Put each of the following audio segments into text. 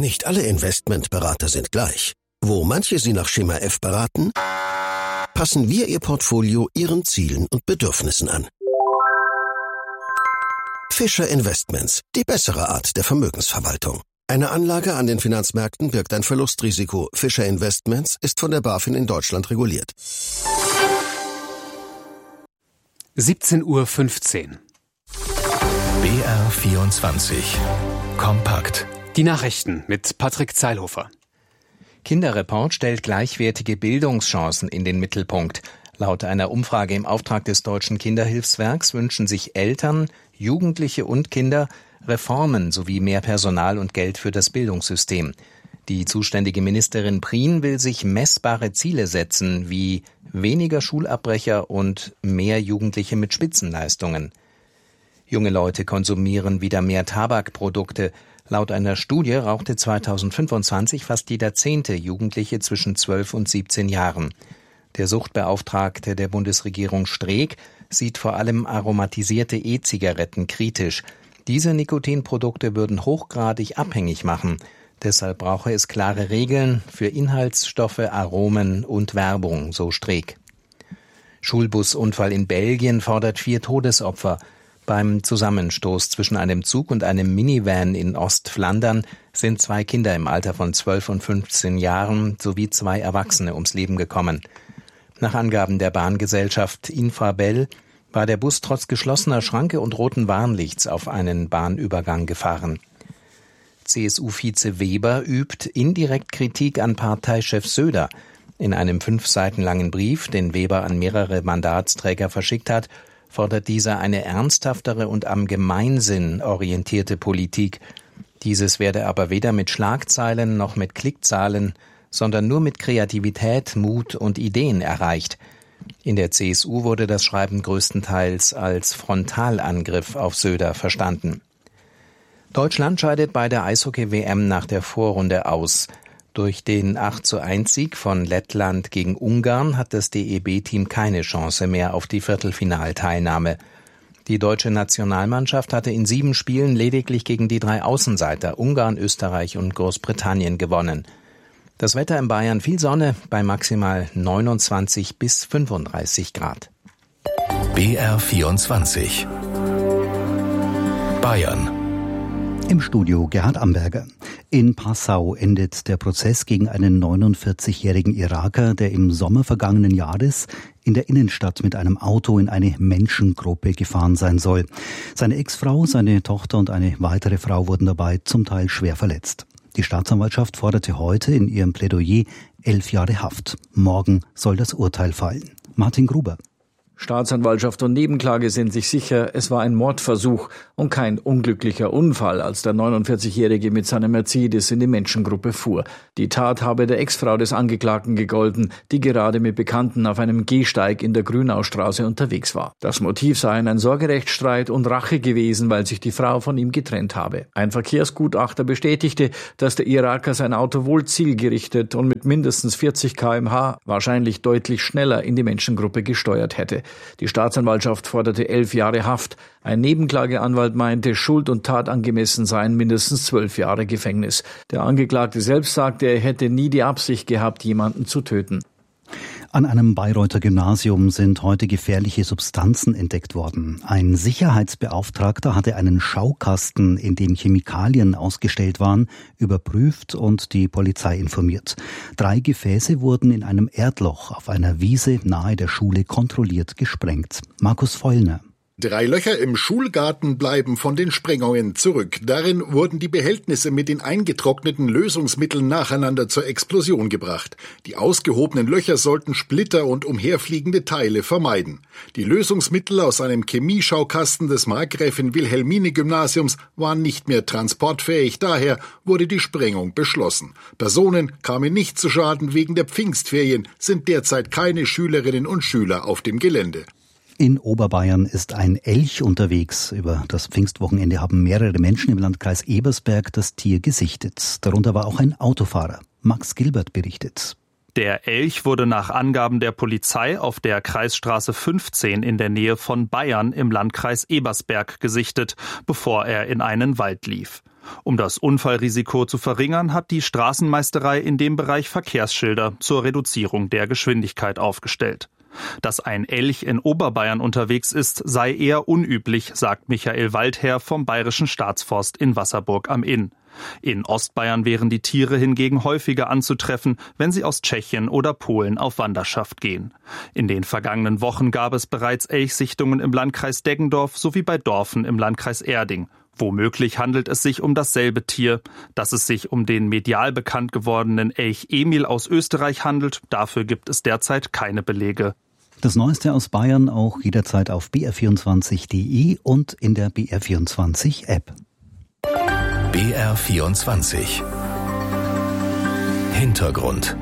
Nicht alle Investmentberater sind gleich. Wo manche Sie nach Schema F beraten, passen wir Ihr Portfolio Ihren Zielen und Bedürfnissen an. Fischer Investments, die bessere Art der Vermögensverwaltung. Eine Anlage an den Finanzmärkten birgt ein Verlustrisiko. Fischer Investments ist von der BaFin in Deutschland reguliert. 17:15 Uhr. BR24 Kompakt. Die Nachrichten mit Patrick Zeilhofer. Kinderreport stellt gleichwertige Bildungschancen in den Mittelpunkt. Laut einer Umfrage im Auftrag des Deutschen Kinderhilfswerks wünschen sich Eltern, Jugendliche und Kinder Reformen sowie mehr Personal und Geld für das Bildungssystem. Die zuständige Ministerin Prien will sich messbare Ziele setzen, wie weniger Schulabbrecher und mehr Jugendliche mit Spitzenleistungen. Junge Leute konsumieren wieder mehr Tabakprodukte. Laut einer Studie rauchte 2025 fast jeder 10. Jugendliche zwischen 12 und 17 Jahren. Der Suchtbeauftragte der Bundesregierung Streeck sieht vor allem aromatisierte E-Zigaretten kritisch. Diese Nikotinprodukte würden hochgradig abhängig machen. Deshalb brauche es klare Regeln für Inhaltsstoffe, Aromen und Werbung, so Streeck. Schulbusunfall in Belgien fordert 4 Todesopfer. Beim Zusammenstoß zwischen einem Zug und einem Minivan in Ostflandern sind 2 Kinder im Alter von 12 und 15 Jahren sowie 2 Erwachsene ums Leben gekommen. Nach Angaben der Bahngesellschaft Infrabel war der Bus trotz geschlossener Schranke und roten Warnlichts auf einen Bahnübergang gefahren. CSU-Vize Weber übt indirekt Kritik an Parteichef Söder. In einem 5 Seiten langen Brief, den Weber an mehrere Mandatsträger verschickt hat, fordert dieser eine ernsthaftere und am Gemeinsinn orientierte Politik. Dieses werde aber weder mit Schlagzeilen noch mit Klickzahlen, sondern nur mit Kreativität, Mut und Ideen erreicht. In der CSU wurde das Schreiben größtenteils als Frontalangriff auf Söder verstanden. Deutschland scheidet bei der Eishockey-WM nach der Vorrunde aus. Durch den 8:1-Sieg von Lettland gegen Ungarn hat das DEB-Team keine Chance mehr auf die Viertelfinalteilnahme. Die deutsche Nationalmannschaft hatte in 7 Spielen lediglich gegen die 3 Außenseiter Ungarn, Österreich und Großbritannien gewonnen. Das Wetter in Bayern viel Sonne bei maximal 29 bis 35 Grad. BR24 Bayern. Im Studio Gerhard Amberger. In Passau endet der Prozess gegen einen 49-jährigen Iraker, der im Sommer vergangenen Jahres in der Innenstadt mit einem Auto in eine Menschengruppe gefahren sein soll. Seine Ex-Frau, seine Tochter und eine weitere Frau wurden dabei zum Teil schwer verletzt. Die Staatsanwaltschaft forderte heute in ihrem Plädoyer 11 Jahre Haft. Morgen soll das Urteil fallen. Martin Gruber. Staatsanwaltschaft und Nebenklage sind sich sicher, es war ein Mordversuch und kein unglücklicher Unfall, als der 49-Jährige mit seinem Mercedes in die Menschengruppe fuhr. Die Tat habe der Ex-Frau des Angeklagten gegolten, die gerade mit Bekannten auf einem Gehsteig in der Grünaustraße unterwegs war. Das Motiv seien ein Sorgerechtsstreit und Rache gewesen, weil sich die Frau von ihm getrennt habe. Ein Verkehrsgutachter bestätigte, dass der Iraker sein Auto wohl zielgerichtet und mit mindestens 40 km/h, wahrscheinlich deutlich schneller, in die Menschengruppe gesteuert hätte. Die Staatsanwaltschaft forderte 11 Jahre Haft. Ein Nebenklageanwalt meinte, Schuld und Tat angemessen seien mindestens 12 Jahre Gefängnis. Der Angeklagte selbst sagte, er hätte nie die Absicht gehabt, jemanden zu töten. An einem Bayreuther Gymnasium sind heute gefährliche Substanzen entdeckt worden. Ein Sicherheitsbeauftragter hatte einen Schaukasten, in dem Chemikalien ausgestellt waren, überprüft und die Polizei informiert. 3 Gefäße wurden in einem Erdloch auf einer Wiese nahe der Schule kontrolliert gesprengt. Markus Feulner. 3 Löcher im Schulgarten bleiben von den Sprengungen zurück. Darin wurden die Behältnisse mit den eingetrockneten Lösungsmitteln nacheinander zur Explosion gebracht. Die ausgehobenen Löcher sollten Splitter und umherfliegende Teile vermeiden. Die Lösungsmittel aus einem Chemieschaukasten des Markgräfin-Wilhelmine-Gymnasiums waren nicht mehr transportfähig. Daher wurde die Sprengung beschlossen. Personen kamen nicht zu Schaden. Wegen der Pfingstferien sind derzeit keine Schülerinnen und Schüler auf dem Gelände. In Oberbayern ist ein Elch unterwegs. Über das Pfingstwochenende haben mehrere Menschen im Landkreis Ebersberg das Tier gesichtet. Darunter war auch ein Autofahrer. Max Gilbert berichtet. Der Elch wurde nach Angaben der Polizei auf der Kreisstraße 15 in der Nähe von Bayern im Landkreis Ebersberg gesichtet, bevor er in einen Wald lief. Um das Unfallrisiko zu verringern, hat die Straßenmeisterei in dem Bereich Verkehrsschilder zur Reduzierung der Geschwindigkeit aufgestellt. Dass ein Elch in Oberbayern unterwegs ist, sei eher unüblich, sagt Michael Waldherr vom Bayerischen Staatsforst in Wasserburg am Inn. In Ostbayern wären die Tiere hingegen häufiger anzutreffen, wenn sie aus Tschechien oder Polen auf Wanderschaft gehen. In den vergangenen Wochen gab es bereits Elchsichtungen im Landkreis Deggendorf sowie bei Dorfen im Landkreis Erding. Womöglich handelt es sich um dasselbe Tier. Dass es sich um den medial bekannt gewordenen Elch Emil aus Österreich handelt, dafür gibt es derzeit keine Belege. Das Neueste aus Bayern auch jederzeit auf br24.de und in der BR24-App. BR24 Hintergrund.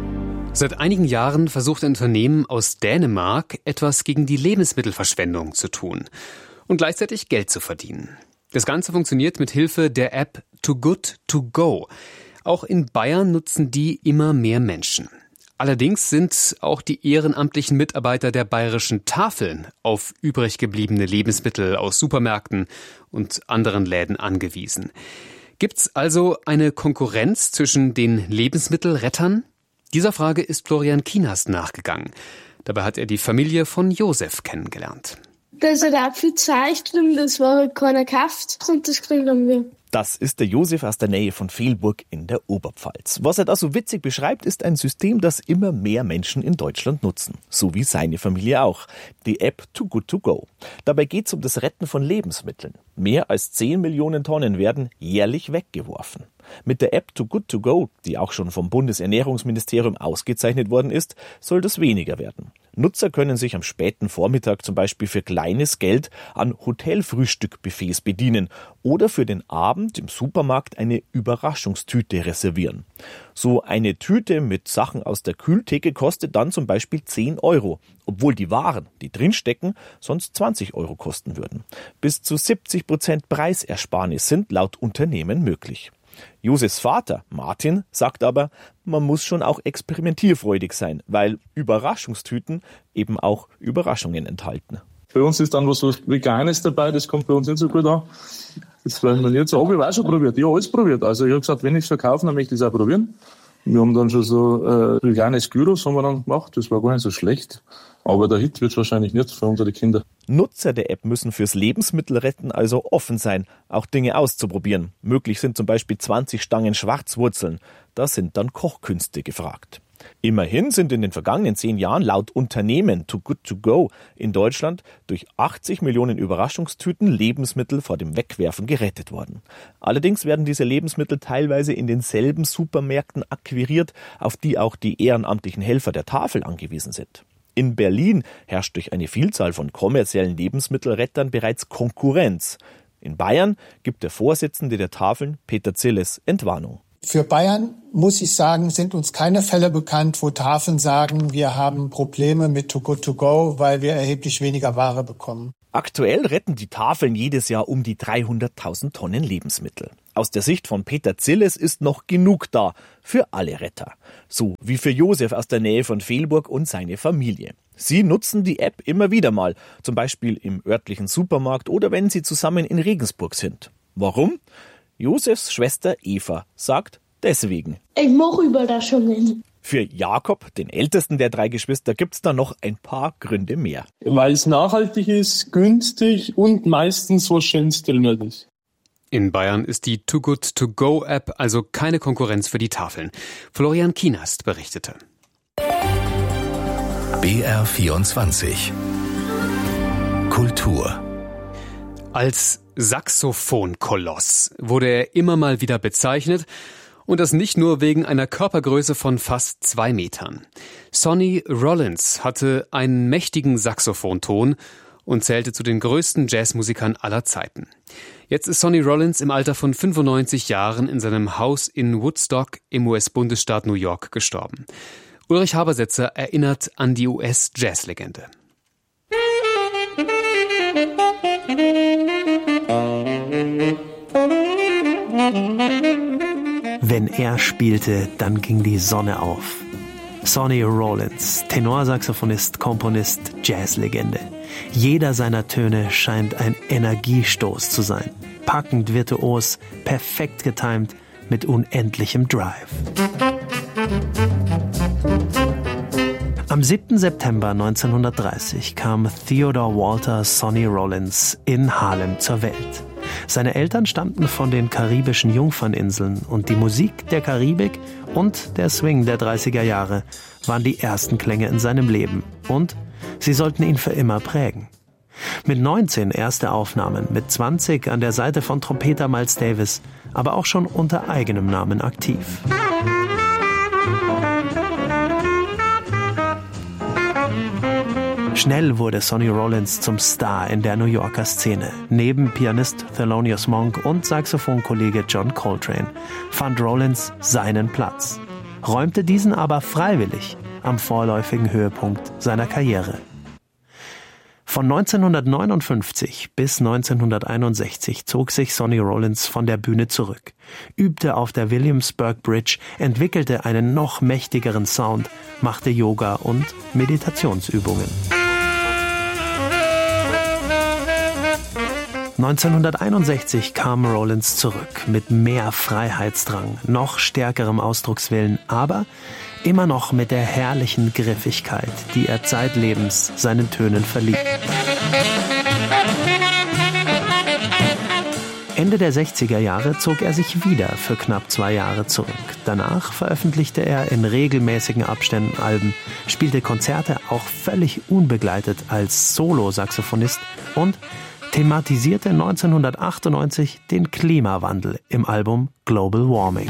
Seit einigen Jahren versucht ein Unternehmen aus Dänemark, etwas gegen die Lebensmittelverschwendung zu tun und gleichzeitig Geld zu verdienen. Das Ganze funktioniert mit Hilfe der App Too Good To Go. Auch in Bayern nutzen die immer mehr Menschen. Allerdings sind auch die ehrenamtlichen Mitarbeiter der bayerischen Tafeln auf übrig gebliebene Lebensmittel aus Supermärkten und anderen Läden angewiesen. Gibt's also eine Konkurrenz zwischen den Lebensmittelrettern? Dieser Frage ist Florian Kienast nachgegangen. Dabei hat er die Familie von Josef kennengelernt. Da ist ein Apfelzeug drin, das war halt keiner gekauft und das kriegen wir. Das ist der Josef aus der Nähe von Velburg in der Oberpfalz. Was er da so witzig beschreibt, ist ein System, das immer mehr Menschen in Deutschland nutzen. So wie seine Familie auch. Die App Too Good To Go. Dabei geht es um das Retten von Lebensmitteln. Mehr als 10 Millionen Tonnen werden jährlich weggeworfen. Mit der App Too Good To Go, die auch schon vom Bundesernährungsministerium ausgezeichnet worden ist, soll das weniger werden. Nutzer können sich am späten Vormittag zum Beispiel für kleines Geld an Hotelfrühstückbuffets bedienen oder für den Abend im Supermarkt eine Überraschungstüte reservieren. So eine Tüte mit Sachen aus der Kühltheke kostet dann zum Beispiel 10 €, obwohl die Waren, die drinstecken, sonst 20 € kosten würden. Bis zu 70% Preisersparnis sind laut Unternehmen möglich. Josefs Vater, Martin, sagt aber, man muss schon auch experimentierfreudig sein, weil Überraschungstüten eben auch Überraschungen enthalten. Bei uns ist dann was so Veganes dabei, das kommt bei uns nicht so gut an. Das wollen wir nicht so, aber ich habe auch schon probiert, ich habe alles probiert. Also ich habe gesagt, wenn ich es verkaufe, dann möchte ich es auch probieren. Wir haben dann schon so veganes Gyros haben wir dann gemacht, das war gar nicht so schlecht. Aber der Hit wird es wahrscheinlich nicht für unsere Kinder. Nutzer der App müssen fürs Lebensmittelretten also offen sein, auch Dinge auszuprobieren. Möglich sind zum Beispiel 20 Stangen Schwarzwurzeln. Da sind dann Kochkünste gefragt. Immerhin sind in den vergangenen 10 Jahren laut Unternehmen Too Good To Go in Deutschland durch 80 Millionen Überraschungstüten Lebensmittel vor dem Wegwerfen gerettet worden. Allerdings werden diese Lebensmittel teilweise in denselben Supermärkten akquiriert, auf die auch die ehrenamtlichen Helfer der Tafel angewiesen sind. In Berlin herrscht durch eine Vielzahl von kommerziellen Lebensmittelrettern bereits Konkurrenz. In Bayern gibt der Vorsitzende der Tafeln, Peter Zilles, Entwarnung. Für Bayern, muss ich sagen, sind uns keine Fälle bekannt, wo Tafeln sagen, wir haben Probleme mit Too Good To Go, weil wir erheblich weniger Ware bekommen. Aktuell retten die Tafeln jedes Jahr um die 300.000 Tonnen Lebensmittel. Aus der Sicht von Peter Zilles ist noch genug da für alle Retter. So wie für Josef aus der Nähe von Velburg und seine Familie. Sie nutzen die App immer wieder mal, zum Beispiel im örtlichen Supermarkt oder wenn sie zusammen in Regensburg sind. Warum? Josefs Schwester Eva sagt deswegen. Ich mache Überraschungen. Für Jakob, den ältesten der 3 Geschwister, gibt's da noch ein paar Gründe mehr. Weil es nachhaltig ist, günstig und meistens was Schönes drin ist. In Bayern ist die Too Good To Go App also keine Konkurrenz für die Tafeln. Florian Kienast berichtete. BR24 Kultur. Als Saxophonkoloss wurde er immer mal wieder bezeichnet, und das nicht nur wegen einer Körpergröße von fast 2 Metern. Sonny Rollins hatte einen mächtigen Saxophonton und zählte zu den größten Jazzmusikern aller Zeiten. Jetzt ist Sonny Rollins im Alter von 95 Jahren in seinem Haus in Woodstock im US-Bundesstaat New York gestorben. Ulrich Habersetzer erinnert an die US-Jazzlegende. Wenn er spielte, dann ging die Sonne auf. Sonny Rollins, Tenorsaxophonist, Komponist, Jazzlegende. Jeder seiner Töne scheint ein Energiestoß zu sein. packend virtuos, perfekt getimt, mit unendlichem Drive. Am 7. September 1930 kam Theodore Walter Sonny Rollins in Harlem zur Welt. Seine Eltern stammten von den karibischen Jungferninseln und die Musik der Karibik und der Swing der 30er Jahre waren die ersten Klänge in seinem Leben und sie sollten ihn für immer prägen. Mit 19 erste Aufnahmen, mit 20 an der Seite von Trompeter Miles Davis, aber auch schon unter eigenem Namen aktiv. Schnell wurde Sonny Rollins zum Star in der New Yorker Szene. Neben Pianist Thelonious Monk und Saxophonkollege John Coltrane fand Rollins seinen Platz, räumte diesen aber freiwillig am vorläufigen Höhepunkt seiner Karriere. Von 1959 bis 1961 zog sich Sonny Rollins von der Bühne zurück, übte auf der Williamsburg Bridge, entwickelte einen noch mächtigeren Sound, machte Yoga und Meditationsübungen. 1961 kam Rollins zurück mit mehr Freiheitsdrang, noch stärkerem Ausdruckswillen, aber immer noch mit der herrlichen Griffigkeit, die er zeitlebens seinen Tönen verlieh. Ende der 60er Jahre zog er sich wieder für knapp 2 Jahre zurück. Danach veröffentlichte er in regelmäßigen Abständen Alben, spielte Konzerte auch völlig unbegleitet als Solo-Saxophonist und thematisierte 1998 den Klimawandel im Album Global Warming.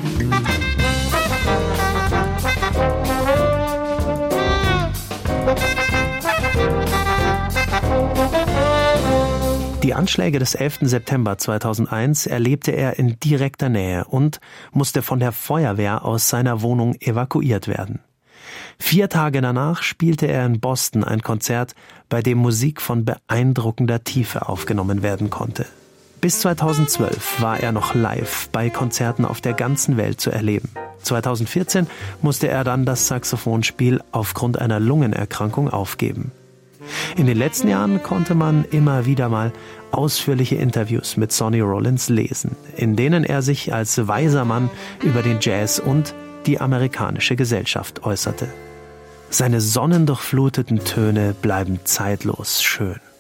Die Anschläge des 11. September 2001 erlebte er in direkter Nähe und musste von der Feuerwehr aus seiner Wohnung evakuiert werden. 4 Tage danach spielte er in Boston ein Konzert, bei dem Musik von beeindruckender Tiefe aufgenommen werden konnte. Bis 2012 war er noch live bei Konzerten auf der ganzen Welt zu erleben. 2014 musste er dann das Saxophonspiel aufgrund einer Lungenerkrankung aufgeben. In den letzten Jahren konnte man immer wieder mal ausführliche Interviews mit Sonny Rollins lesen, in denen er sich als weiser Mann über den Jazz und die amerikanische Gesellschaft äußerte. Seine sonnendurchfluteten Töne bleiben zeitlos schön.